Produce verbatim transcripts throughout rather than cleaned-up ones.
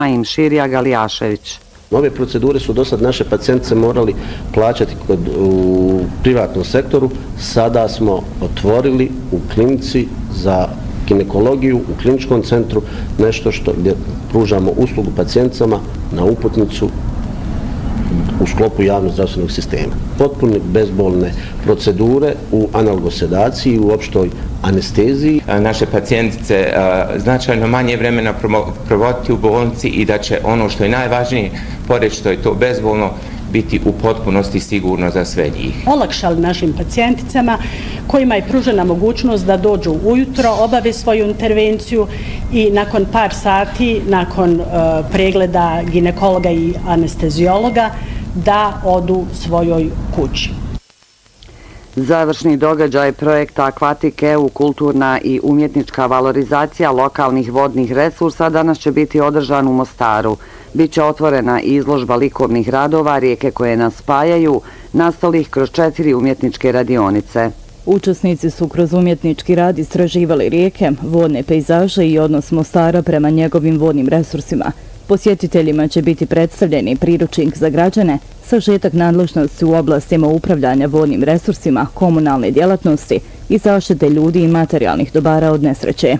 im Širija Galijašević. Ove procedure su do sad naše pacijentice morali plaćati kod, u privatnom sektoru. Sada smo otvorili u klinici za ginekologiju u kliničkom centru nešto što gdje pružamo uslugu pacijenticama na uputnicu u sklopu javnog zdravstvenog sistema. Potpune bezbolne procedure u analgosedaciji i u opštoj anesteziji. Naše pacijentice značajno manje vremena provoditi u bolnici i da će ono što je najvažnije, pored što je to bezbolno, biti u potpunosti sigurno za sve njih. Olakšali našim pacijenticama kojima je pružena mogućnost da dođu ujutro, obave svoju intervenciju i nakon par sati, nakon uh, pregleda ginekologa i anestezijologa, da odu svojoj kući. Završni događaj projekta Akvatik E U kulturna i umjetnička valorizacija lokalnih vodnih resursa danas će biti održan u Mostaru. Biće otvorena izložba likovnih radova rijeke koje nas spajaju, nastalih kroz četiri umjetničke radionice. Učesnici su kroz umjetnički rad istraživali rijeke, vodne pejzaže i odnos Mostara prema njegovim vodnim resursima. Posjetiteljima će biti predstavljeni priručnik za građane, sažetak nadležnosti u oblastima upravljanja vodnim resursima, komunalne djelatnosti i zaštite ljudi i materijalnih dobara od nesreće.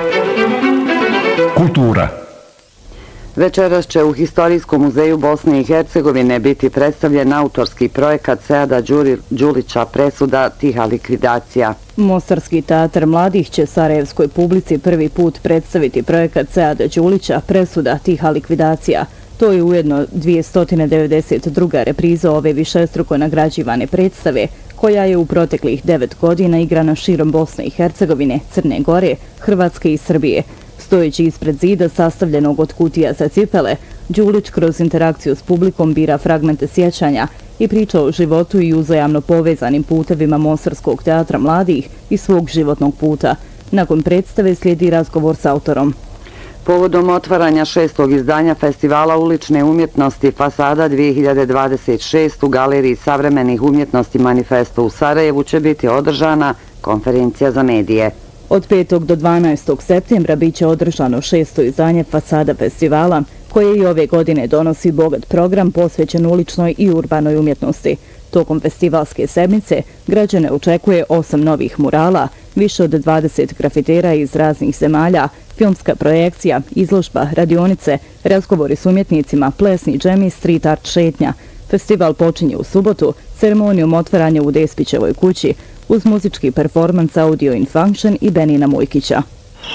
Kultura. Večeras će u Historijskom muzeju Bosne i Hercegovine biti predstavljen autorski projekat Seada Đulića Presuda, tiha likvidacija. Mostarski teatar mladih će sarajevskoj publici prvi put predstaviti projekat Seada Đulića Presuda, tiha likvidacija. To je ujedno dvjesto devedeset druga repriza ove višestruko nagrađivane predstave, koja je u proteklih devet godina igrana širom Bosne i Hercegovine, Crne Gore, Hrvatske i Srbije. Stojeći ispred zida sastavljenog od kutija za cipele, Đulić kroz interakciju s publikom bira fragmente sjećanja i priča o životu i uzajamno povezanim putevima Mostarskog teatra mladih i svog životnog puta. Nakon predstave slijedi razgovor s autorom. Povodom otvaranja šestog izdanja Festivala ulične umjetnosti Fasada dvije hiljade dvadeset šest u Galeriji savremenih umjetnosti Manifesto u Sarajevu će biti održana konferencija za medije. Od petog do dvanaestog septembra biće održano šesto izdanje Fasada festivala, koje i ove godine donosi bogat program posvećen uličnoj i urbanoj umjetnosti. Tokom festivalske sedmice građane očekuje osam novih murala, više od dvadeset grafitera iz raznih zemalja, filmska projekcija, izložba, radionice, razgovori s umjetnicima, plesni džemi, street art šetnja. Festival počinje u subotu, ceremonijom otvaranja u Despićevoj kući, uz muzički performans Audio in Function i Benina Mujkića.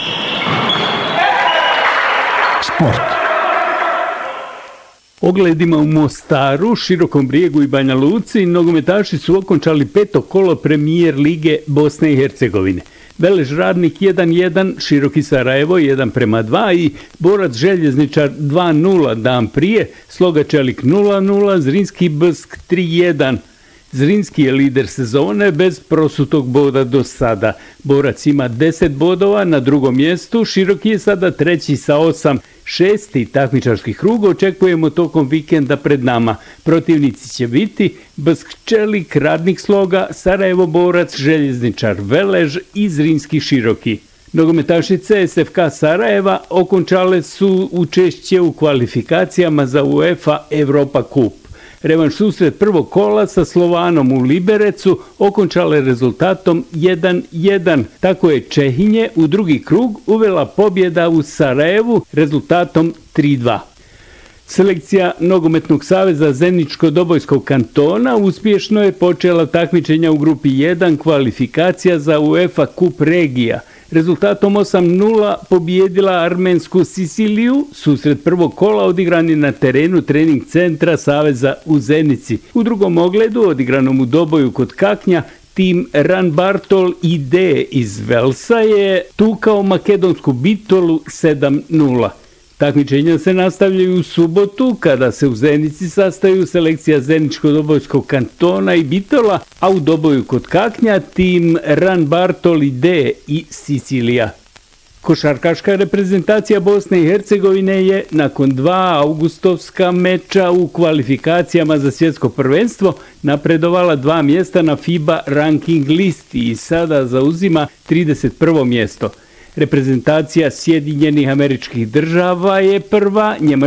Sport. Ogledima u Mostaru, Širokom Brijegu i Banja Luci nogometaši su okončali peto kolo premijer lige Bosne i Hercegovine. Velež Radnik jedan jedan, Široki Sarajevo jedan prema dva i Borac Željezničar dva nula dan prije, Sloga Čelik nula nula, Zrinski Brsk tri jedan. Zrinski je lider sezone bez prosutog boda do sada. Borac ima deset bodova na drugom mjestu, Široki je sada treći sa osam. Šesti takmičarski krug očekujemo tokom vikenda pred nama. Protivnici će biti Brsk Čelik, Radnik Sloga, Sarajevo Borac, Željezničar Velež i Zrinski Široki. Nogometašice es ef ka Sarajeva okončale su učešće u kvalifikacijama za UEFA Europa Kup. Revanš susret prvog kola sa Slovanom u Liberecu okončale rezultatom jedan jedan. Tako je Čehinje u drugi krug uvela pobjeda u Sarajevu rezultatom tri dva. Selekcija Nogometnog saveza Zeničko-Dobojskog kantona uspješno je počela takmičenja u grupi jedan kvalifikacija za UEFA Kup regija. Rezultatom osam nula pobijedila armensku Siciliju, susret prvog kola odigran je na terenu trening centra Saveza u Zenici. U drugom ogledu, odigranom u Doboju kod Kaknja, tim Ran Bartol I D iz Velsa je tukao makedonsku Bitolu sedam nula. Takmičenja se nastavljaju u subotu kada se u Zenici sastaju selekcija Zeničko-Dobojskog kantona i Bitola, a u Doboju kod Kaknja tim Ran Bartol I D i Sicilija. Košarkaška reprezentacija Bosne i Hercegovine je nakon dva augustovska meča u kvalifikacijama za svjetsko prvenstvo napredovala dva mjesta na FIBA ranking listi i sada zauzima trideset prvo mjesto. Reprezentacija Sjedinjenih Američkih Država je prva, Njemačka